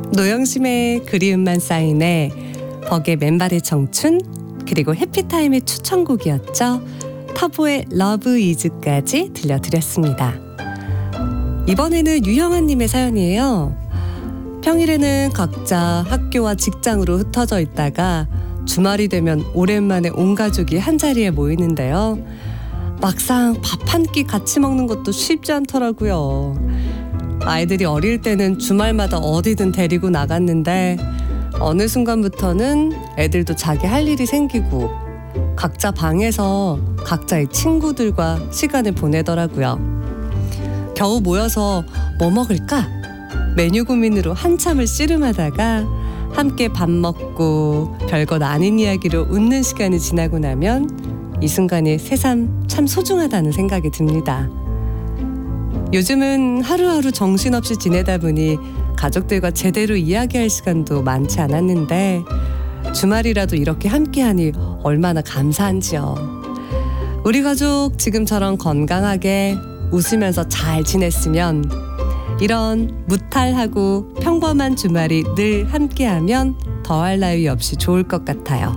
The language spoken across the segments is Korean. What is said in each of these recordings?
노영심의 그리움만 쌓이네, 벅의 맨발의 청춘, 그리고 해피타임의 추천곡이었죠. 터보의 러브 이즈까지 들려드렸습니다. 이번에는 유형아님의 사연이에요. 평일에는 각자 학교와 직장으로 흩어져 있다가 주말이 되면 오랜만에 온 가족이 한자리에 모이는데요. 막상 밥 한 끼 같이 먹는 것도 쉽지 않더라고요. 아이들이 어릴 때는 주말마다 어디든 데리고 나갔는데 어느 순간부터는 애들도 자기 할 일이 생기고 각자 방에서 각자의 친구들과 시간을 보내더라고요. 겨우 모여서 뭐 먹을까? 메뉴 고민으로 한참을 씨름하다가 함께 밥 먹고 별것 아닌 이야기로 웃는 시간이 지나고 나면 이 순간이 새삼 참 소중하다는 생각이 듭니다. 요즘은 하루하루 정신없이 지내다 보니 가족들과 제대로 이야기할 시간도 많지 않았는데 주말이라도 이렇게 함께하니 얼마나 감사한지요. 우리 가족 지금처럼 건강하게 웃으면서 잘 지냈으면 이런 무탈하고 평범한 주말이 늘 함께하면 더할 나위 없이 좋을 것 같아요.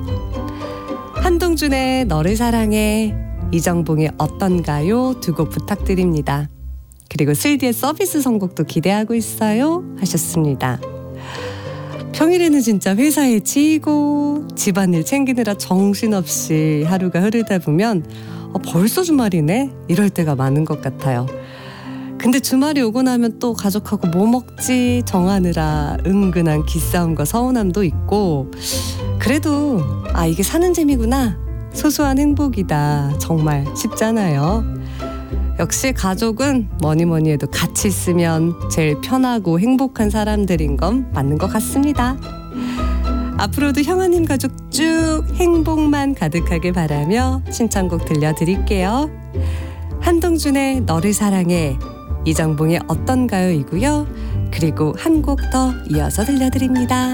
한동준의 너를 사랑해, 이정봉의 어떤가요 두 곡 부탁드립니다. 그리고 슬디의 서비스 선곡도 기대하고 있어요 하셨습니다. 평일에는 진짜 회사에 치이고 집안일 챙기느라 정신없이 하루가 흐르다 보면 벌써 주말이네? 이럴 때가 많은 것 같아요. 근데 주말이 오고 나면 또 가족하고 뭐 먹지 정하느라 은근한 기싸움과 서운함도 있고, 그래도 이게 사는 재미구나, 소소한 행복이다, 정말 쉽잖아요. 역시 가족은 뭐니 해도 같이 있으면 제일 편하고 행복한 사람들인 건 맞는 것 같습니다. 앞으로도 형아님 가족 쭉 행복만 가득하게 바라며 신청곡 들려드릴게요. 한동준의 너를 사랑해, 이정봉의 어떤가요 이고요. 그리고 한 곡 더 이어서 들려드립니다.